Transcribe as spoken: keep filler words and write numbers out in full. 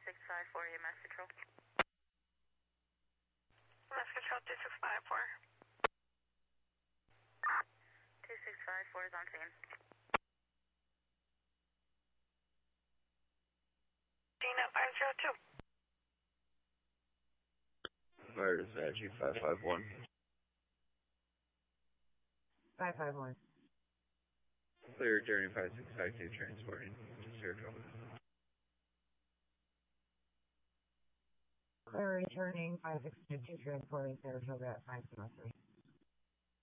six five four, E M S Control. E M S Control two six five four. two six five four is on scene. Gina five zero two. Fire dispatch five five one. five five one. Clear journey five six five two transporting Saratoga. Clear returning five six two two transporting Saratoga at five zero three.